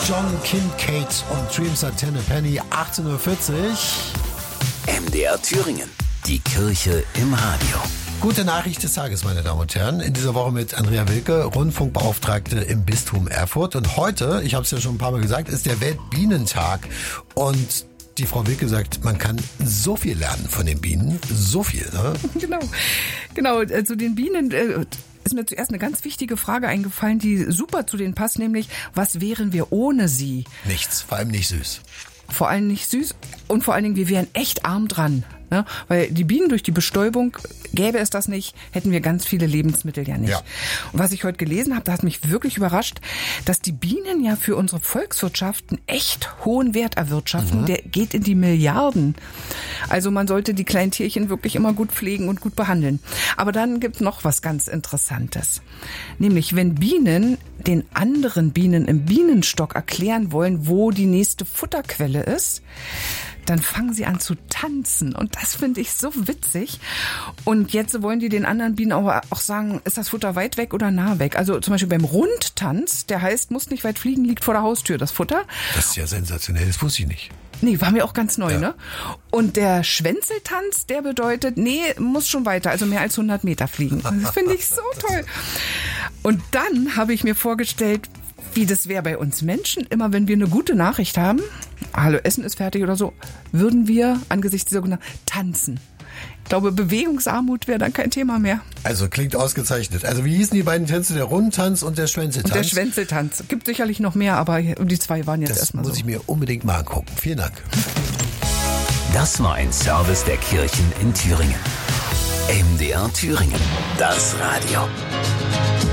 John Kincaid und Dreams at Ten a Penny, 18.40 Uhr. MDR Thüringen, die Kirche im Radio. Gute Nachricht des Tages, meine Damen und Herren. In dieser Woche mit Andrea Wilke, Rundfunkbeauftragte im Bistum Erfurt. Und heute, ich habe es ja schon ein paar Mal gesagt, ist der Weltbienentag. Und die Frau Wilke sagt, man kann so viel lernen von den Bienen. So viel, ne? Genau. Also den Bienen ist mir zuerst eine ganz wichtige Frage eingefallen, die super zu denen passt, nämlich, was wären wir ohne sie? Nichts, vor allem nicht süß. Vor allem nicht süß und vor allen Dingen, wir wären echt arm dran. Ne? Weil die Bienen durch die Bestäubung, gäbe es das nicht, hätten wir ganz viele Lebensmittel ja nicht. Ja. Und was ich heute gelesen habe, da hat mich wirklich überrascht, dass die Bienen ja für unsere Volkswirtschaft einen echt hohen Wert erwirtschaften. Der geht in die Milliarden. Also man sollte die kleinen Tierchen wirklich immer gut pflegen und gut behandeln. Aber dann gibt noch was ganz Interessantes. Nämlich, wenn Bienen den anderen Bienen im Bienenstock erklären wollen, wo die nächste Futterquelle ist, dann fangen sie an zu tanzen. Und das finde ich so witzig. Und jetzt wollen die den anderen Bienen auch sagen, ist das Futter weit weg oder nah weg? Also zum Beispiel beim Rundtanz, der heißt, muss nicht weit fliegen, liegt vor der Haustür, das Futter. Das ist ja sensationell, das wusste ich nicht. Nee, war mir auch ganz neu, ne? Und der Schwänzeltanz, der bedeutet, nee, muss schon weiter, also mehr als 100 Meter fliegen. Das finde ich so toll. Und dann habe ich mir vorgestellt, wie das wäre bei uns Menschen. Immer wenn wir eine gute Nachricht haben, hallo, Essen ist fertig oder so, würden wir angesichts dieser sogenannten tanzen. Ich glaube, Bewegungsarmut wäre dann kein Thema mehr. Also klingt ausgezeichnet. Also wie hießen die beiden Tänze, der Rundtanz und der Schwänzeltanz? Und der Schwänzeltanz. Gibt sicherlich noch mehr, aber die zwei waren jetzt erstmal so. Das muss ich mir unbedingt mal angucken. Vielen Dank. Das war ein Service der Kirchen in Thüringen. MDR Thüringen, das Radio.